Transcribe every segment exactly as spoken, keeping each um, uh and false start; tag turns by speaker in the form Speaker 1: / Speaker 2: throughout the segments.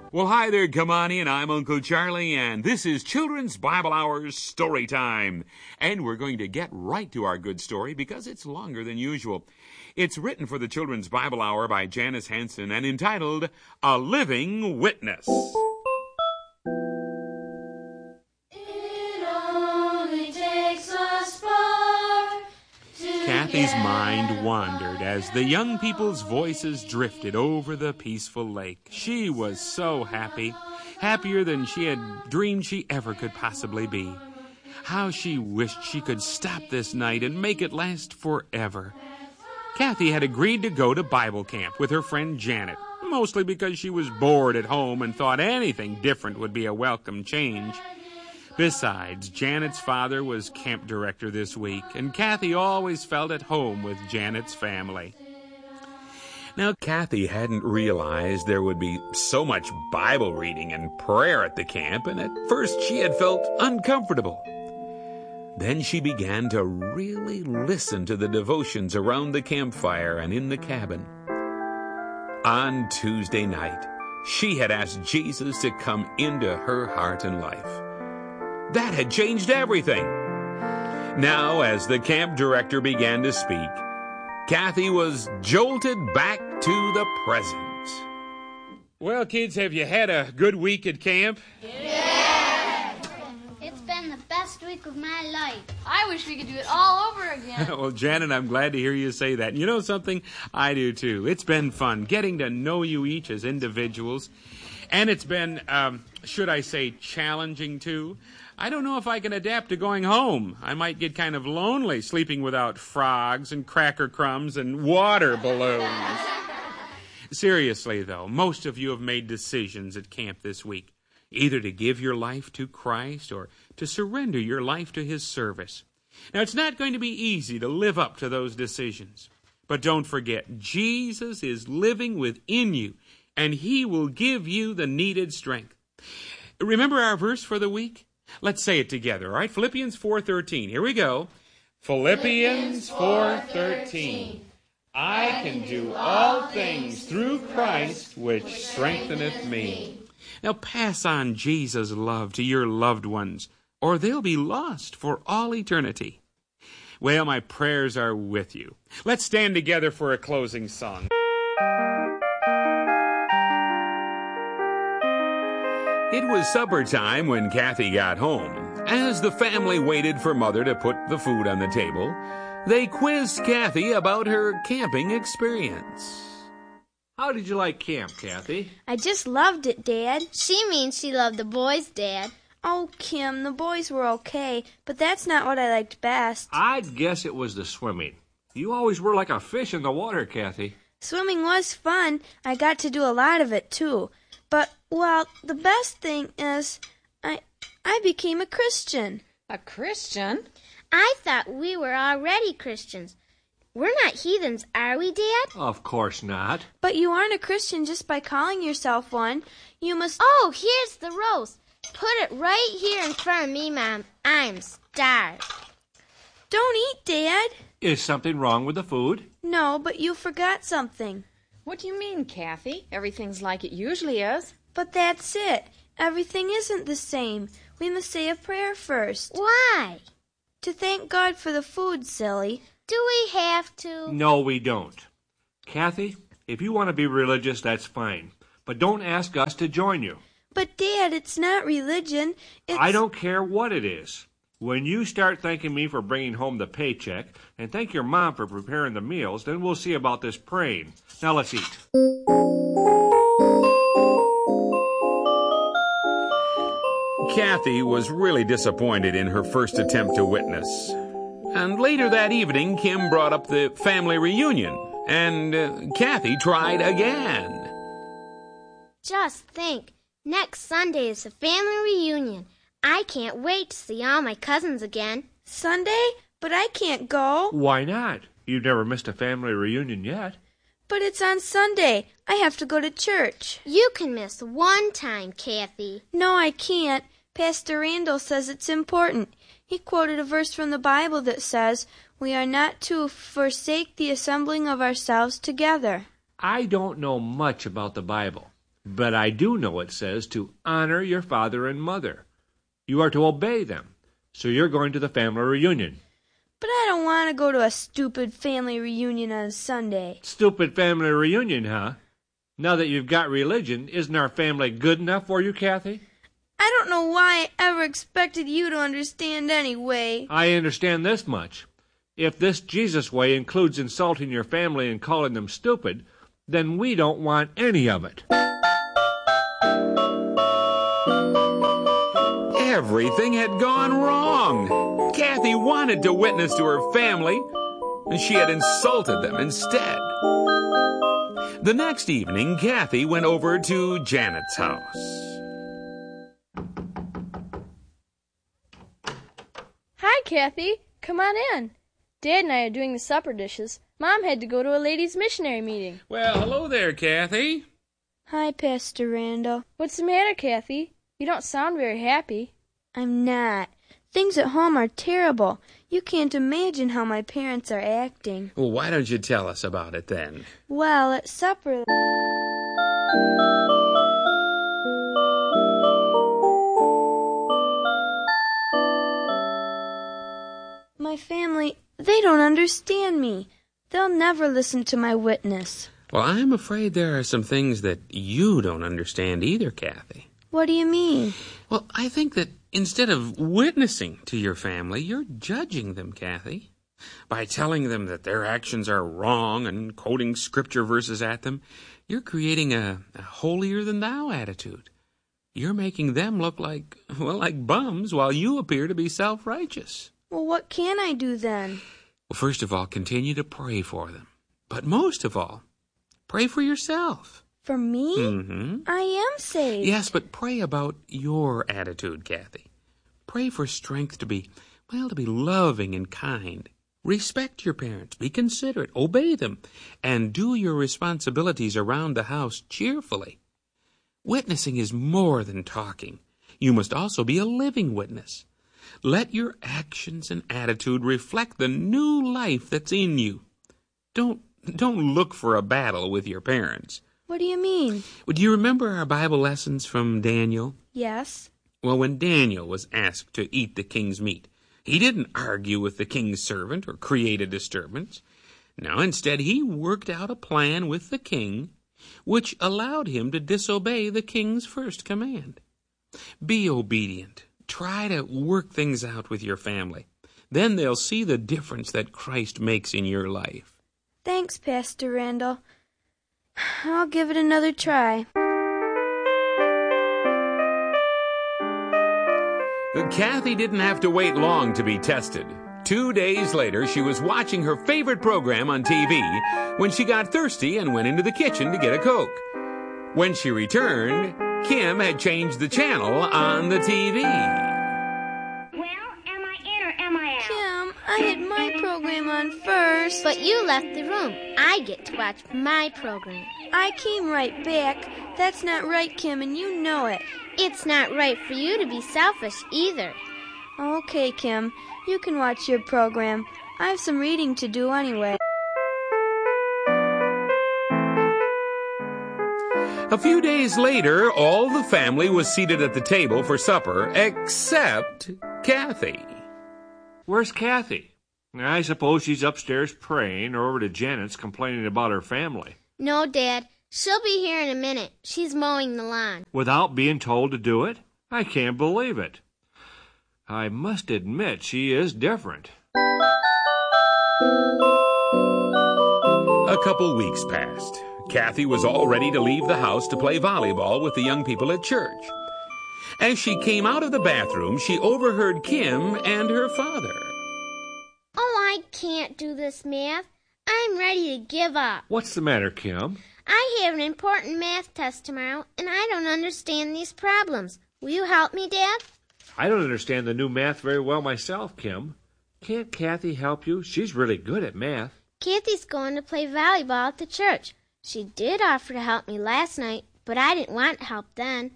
Speaker 1: Well, hi there, Kamani, and I'm Uncle Charlie, and this is Children's Bible Hour's Story Time. And we're going to get right to our good story because it's longer than usual. It's written for the Children's Bible Hour by Janice Hansen and entitled A Living Witness. Kathy's mind wandered as the young people's voices drifted over the peaceful lake. She was so happy, happier than she had dreamed she ever could possibly be. How she wished she could stop this night and make it last forever. Kathy had agreed to go to Bible camp with her friend Janet, mostly because she was bored at home and thought anything different would be a welcome change. Besides, Janet's father was camp director this week, and Kathy always felt at home with Janet's family. Now, Kathy hadn't realized there would be so much Bible reading and prayer at the camp, and at first she had felt uncomfortable. Then she began to really listen to the devotions around the campfire and in the cabin. On Tuesday night, she had asked Jesus to come into her heart and life. That had changed everything. Now, as the camp director began to speak, Kathy was jolted back to the present. Well, kids, have you had a good week at camp?
Speaker 2: Yeah! It's been the best week of my life. I wish we could do it all over again.
Speaker 1: Well, Janet, I'm glad to hear you say that. And you know something? I do, too. It's been fun getting to know you each as individuals. And it's been, um, should I say, challenging, too. I don't know if I can adapt to going home. I might get kind of lonely sleeping without frogs and cracker crumbs and water balloons. Seriously, though, most of you have made decisions at camp this week, either to give your life to Christ or to surrender your life to His service. Now, it's not going to be easy to live up to those decisions. But don't forget, Jesus is living within you, and He will give you the needed strength. Remember our verse for the week? Let's say it together, all right? Philippians four thirteen. Here we go. Philippians four thirteen. I can do all things through Christ which strengtheneth me. Now pass on Jesus' love to your loved ones, or they'll be lost for all eternity. Well, my prayers are with you. Let's stand together for a closing song. It was supper time when Kathy got home. As the family waited for Mother to put the food on the table, they quizzed Kathy about her camping experience.
Speaker 3: How did you like camp, Kathy?
Speaker 4: I just loved it, Dad.
Speaker 2: She means she loved the boys, Dad.
Speaker 4: Oh, Kim, the boys were okay, but that's not what I liked best.
Speaker 3: I'd guess it was the swimming. You always were like a fish in the water, Kathy.
Speaker 4: Swimming was fun. I got to do a lot of it, too. But, well, the best thing is I I became a Christian.
Speaker 5: A Christian?
Speaker 2: I thought we were already Christians. We're not heathens, are we, Dad?
Speaker 3: Of course not.
Speaker 4: But you aren't a Christian just by calling yourself one. You must...
Speaker 2: Oh, here's the roast. Put it right here in front of me, Mom. I'm starved.
Speaker 4: Don't eat, Dad.
Speaker 3: Is something wrong with the food?
Speaker 4: No, but you forgot something.
Speaker 5: What do you mean, Kathy? Everything's like it usually is.
Speaker 4: But that's it. Everything isn't the same. We must say a prayer first.
Speaker 2: Why?
Speaker 4: To thank God for the food, silly.
Speaker 2: Do we have to?
Speaker 3: No, we don't. Kathy, if you want to be religious, that's fine. But don't ask us to join you.
Speaker 4: But, Dad, it's not religion. It's...
Speaker 3: I don't care what it is. When you start thanking me for bringing home the paycheck and thank your mom for preparing the meals, then we'll see about this praying. Now let's eat.
Speaker 1: Kathy was really disappointed in her first attempt to witness. And later that evening, Kim brought up the family reunion, and uh, Kathy tried again.
Speaker 2: Just think, next Sunday is the family reunion. I can't wait to see all my cousins again.
Speaker 4: Sunday? But I can't go.
Speaker 3: Why not? You've never missed a family reunion yet.
Speaker 4: But it's on Sunday. I have to go to church.
Speaker 2: You can miss one time, Kathy.
Speaker 4: No, I can't. Pastor Randall says it's important. He quoted a verse from the Bible that says, "We are not to forsake the assembling of ourselves together."
Speaker 3: I don't know much about the Bible. But I do know it says to honor your father and mother. You are to obey them. So you're going to the family reunion.
Speaker 4: But I don't want to go to a stupid family reunion on Sunday.
Speaker 3: Stupid family reunion, huh? Now that you've got religion, isn't our family good enough for you, Kathy?
Speaker 4: I don't know why I ever expected you to understand anyway.
Speaker 3: I understand this much. If this Jesus way includes insulting your family and calling them stupid, then we don't want any of it.
Speaker 1: Everything had gone wrong. Kathy wanted to witness to her family, and she had insulted them instead. The next evening, Kathy went over to Janet's house.
Speaker 6: Hi, Kathy. Come on in. Dad and I are doing the supper dishes. Mom had to go to a ladies' missionary meeting.
Speaker 1: Well, hello there, Kathy.
Speaker 4: Hi, Pastor Randall.
Speaker 6: What's the matter, Kathy? You don't sound very happy.
Speaker 4: I'm not. Things at home are terrible. You can't imagine how my parents are acting.
Speaker 1: Well, why don't you tell us about it then?
Speaker 4: Well, at supper... My family, they don't understand me. They'll never listen to my witness.
Speaker 1: Well, I'm afraid there are some things that you don't understand either, Kathy.
Speaker 4: What do you mean?
Speaker 1: Well, I think that instead of witnessing to your family, you're judging them, Kathy. By telling them that their actions are wrong and quoting scripture verses at them, you're creating a, a holier-than-thou attitude. You're making them look like, well, like bums while you appear to be self-righteous.
Speaker 4: Well, what can I do then?
Speaker 1: Well, first of all, continue to pray for them. But most of all, pray for yourself.
Speaker 4: For me?
Speaker 1: Mm-hmm.
Speaker 4: I am saved.
Speaker 1: Yes, but pray about your attitude, Kathy. Pray for strength to be, well, to be loving and kind. Respect your parents. Be considerate. Obey them. And do your responsibilities around the house cheerfully. Witnessing is more than talking. You must also be a living witness. Let your actions and attitude reflect the new life that's in you. Don't, don't look for a battle with your parents.
Speaker 4: What do you mean?
Speaker 1: Well, do you remember our Bible lessons from Daniel?
Speaker 4: Yes.
Speaker 1: Well, when Daniel was asked to eat the king's meat, he didn't argue with the king's servant or create a disturbance. No, instead he worked out a plan with the king, which allowed him to disobey the king's first command. Be obedient. Try to work things out with your family. Then they'll see the difference that Christ makes in your life.
Speaker 4: Thanks, Pastor Randall. I'll give it another try.
Speaker 1: Kathy didn't have to wait long to be tested. Two days later, she was watching her favorite program on T V when she got thirsty and went into the kitchen to get a Coke. When she returned, Kim had changed the channel on the T V.
Speaker 4: Kim, I had my program on first.
Speaker 2: But you left the room. I get to watch my program.
Speaker 4: I came right back. That's not right, Kim, and you know it.
Speaker 2: It's not right for you to be selfish either.
Speaker 4: Okay, Kim, you can watch your program. I have some reading to do anyway.
Speaker 1: A few days later, all the family was seated at the table for supper, except Kathy.
Speaker 3: Where's Kathy? I suppose she's upstairs praying or over to Janet's complaining about her family.
Speaker 2: No, Dad. She'll be here in a minute. She's mowing the lawn.
Speaker 3: Without being told to do it? I can't believe it. I must admit she is different.
Speaker 1: A couple weeks passed. Kathy was all ready to leave the house to play volleyball with the young people at church. As she came out of the bathroom, she overheard Kim and her father.
Speaker 2: Oh, I can't do this math. I'm ready to give up.
Speaker 3: What's the matter, Kim?
Speaker 2: I have an important math test tomorrow, and I don't understand these problems. Will you help me, Dad?
Speaker 3: I don't understand the new math very well myself, Kim. Can't Kathy help you? She's really good at math.
Speaker 2: Kathy's going to play volleyball at the church. She did offer to help me last night, but I didn't want help then.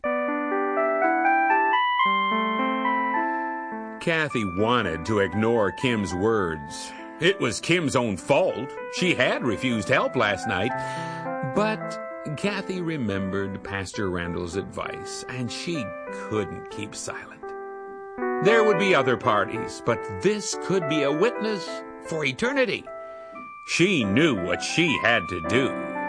Speaker 1: Kathy wanted to ignore Kim's words. It was Kim's own fault. She had refused help last night. But Kathy remembered Pastor Randall's advice, and she couldn't keep silent. There would be other parties, but this could be a witness for eternity. She knew what she had to do.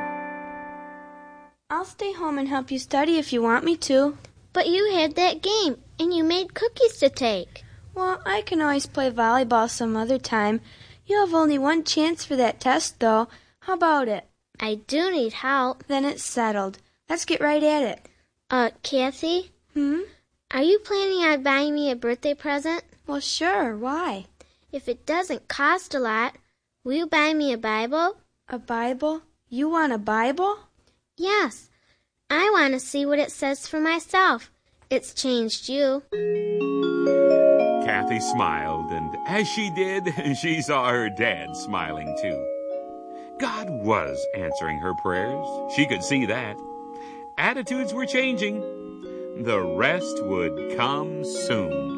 Speaker 4: I'll stay home and help you study if you want me to.
Speaker 2: But you had that game, and you made cookies to take.
Speaker 4: Well, I can always play volleyball some other time. You have only one chance for that test, though. How about it?
Speaker 2: I do need help.
Speaker 4: Then it's settled. Let's get right at it.
Speaker 2: Uh, Kathy?
Speaker 4: Hmm?
Speaker 2: Are you planning on buying me a birthday present?
Speaker 4: Well, sure. Why?
Speaker 2: If it doesn't cost a lot, will you buy me a Bible?
Speaker 4: A Bible? You want a Bible?
Speaker 2: Yes. I want to see what it says for myself. It's changed you.
Speaker 1: Kathy smiled, and as she did, she saw her dad smiling too. God was answering her prayers. She could see that. Attitudes were changing. The rest would come soon.